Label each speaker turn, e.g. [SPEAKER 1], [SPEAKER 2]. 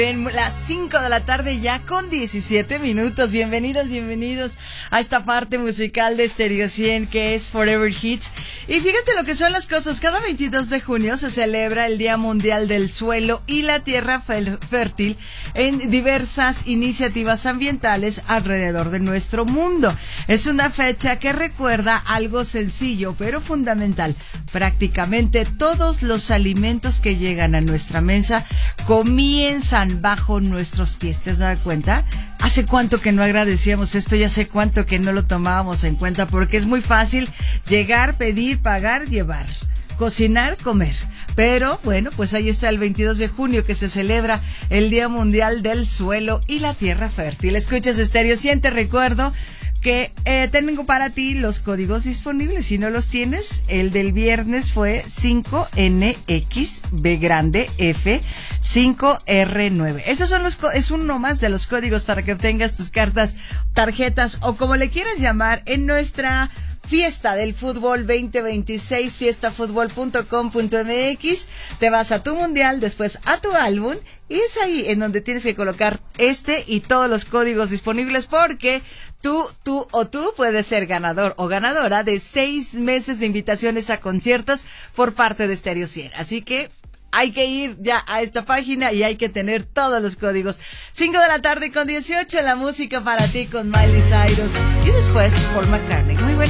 [SPEAKER 1] En las 5 de la tarde ya con 17 minutos. Bienvenidos a esta parte musical de Stereo 100 que es Forever Hits. Y fíjate lo que son las cosas. Cada 22 de junio se celebra el Día Mundial del Suelo y la Tierra Fértil en diversas iniciativas ambientales alrededor de nuestro mundo. Es una fecha que recuerda algo sencillo pero fundamental. Prácticamente todos los alimentos que llegan a nuestra mesa comienzan bajo nuestros pies. ¿Te has dado cuenta? ¿Hace cuánto que no agradecíamos esto? Y hace cuánto que no lo tomábamos en cuenta, porque es muy fácil llegar, pedir, pagar, llevar, cocinar, comer. Pero bueno, pues ahí está el 22 de junio que se celebra el Día Mundial del Suelo y la Tierra Fértil. Escuchas Stereo 100, te recuerdo que tengo para ti los códigos disponibles. Si no los tienes, el del viernes fue 5NXB grande F 5R9. Esos son es uno más de los códigos para que obtengas tus cartas, tarjetas o como le quieras llamar en nuestra Fiesta del Fútbol 2026, fiestafutbol.com.mx. Te vas a tu mundial, después a tu álbum, y es ahí en donde tienes que colocar este y todos los códigos disponibles, porque tú puedes ser ganador o ganadora de 6 meses de invitaciones a conciertos por parte de Stereo 100. Así que hay que ir ya a esta página y hay que tener todos los códigos. 5 de la tarde con 18, la música para ti con Miley Cyrus y después Paul McCartney. Muy buena.